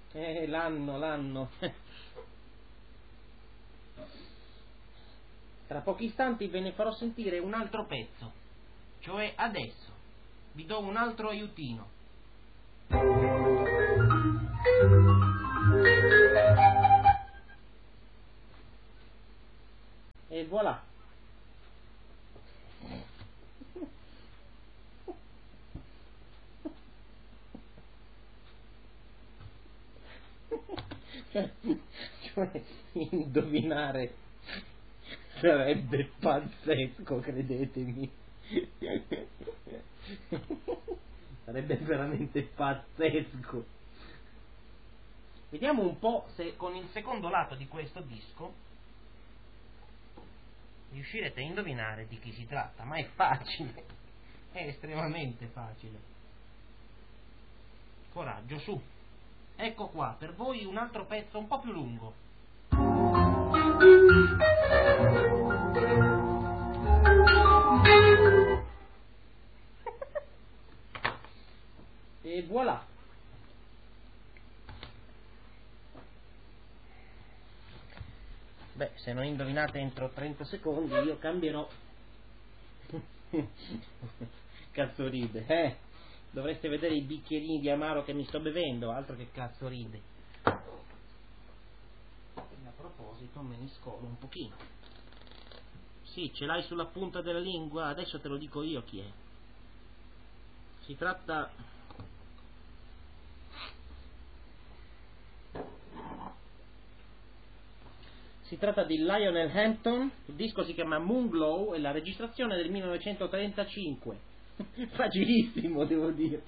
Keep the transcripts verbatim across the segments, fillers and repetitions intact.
Eh, l'anno, l'anno. Tra pochi istanti ve ne farò sentire un altro pezzo, cioè adesso vi do un altro aiutino. E voilà. Cioè, cioè, indovinare sarebbe pazzesco, credetemi. Sarebbe veramente pazzesco. Vediamo un po' se con il secondo lato di questo disco riuscirete a indovinare di chi si tratta, ma è facile, è estremamente facile. Coraggio, su. Ecco qua, per voi un altro pezzo un po' più lungo. E voilà. Beh, se non indovinate entro trenta secondi io cambierò. Cazzo ride, eh? Dovreste vedere i bicchierini di amaro che mi sto bevendo, altro che cazzo ride. E a proposito me ne scolo un pochino. Sì, ce l'hai sulla punta della lingua, adesso te lo dico io chi è. Si tratta... Si tratta di Lionel Hampton, il disco si chiama Moonglow e la registrazione è del millenovecentotrentacinque. Facilissimo, devo dire.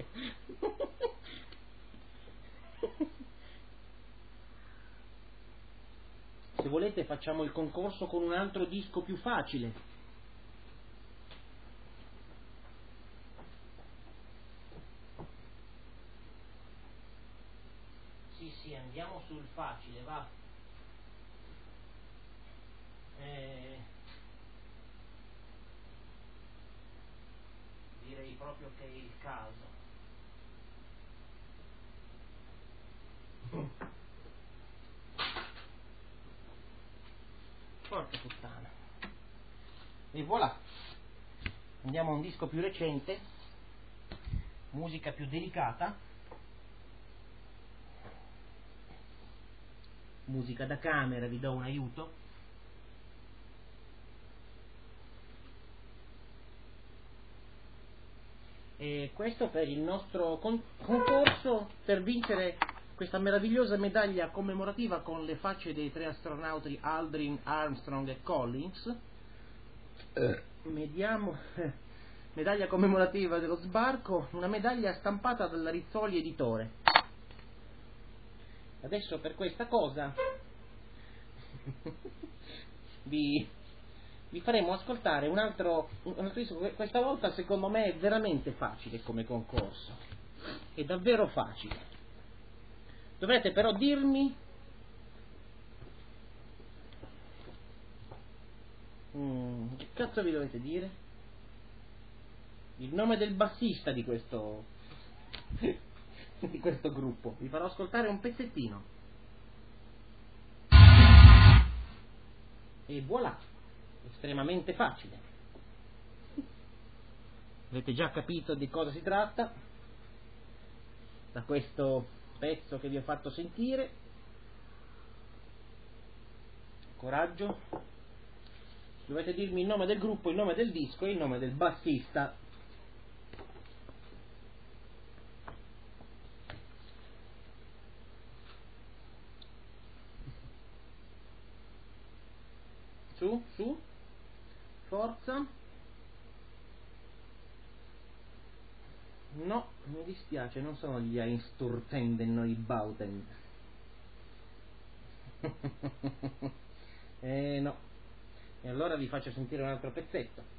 Se volete facciamo il concorso con un altro disco più facile. Sì, sì, andiamo sul facile, va. Eh, direi proprio che è il caso. Porca puttana. E voilà. Andiamo a un disco più recente, musica più delicata, musica da camera, vi do un aiuto. E questo per il nostro con- concorso per vincere questa meravigliosa medaglia commemorativa con le facce dei tre astronauti Aldrin, Armstrong e Collins. Eh. Mediamo, eh, medaglia commemorativa dello sbarco, una medaglia stampata dalla Rizzoli Editore. Adesso per questa cosa vi, vi faremo ascoltare un altro, un altro disco. Questa volta secondo me è veramente facile come concorso, è davvero facile. Dovrete però dirmi mm, che cazzo vi dovete dire? Il nome del bassista di questo di questo gruppo. Vi farò ascoltare un pezzettino e voilà, estremamente facile. Avete già capito di cosa si tratta da questo pezzo che vi ho fatto sentire. Coraggio. Dovete dirmi il nome del gruppo, il nome del disco e il nome del bassista. Su, su, forza. No, mi dispiace, non sono gli Einsturtenden Neubauten. Eh no. E allora vi faccio sentire un altro pezzetto.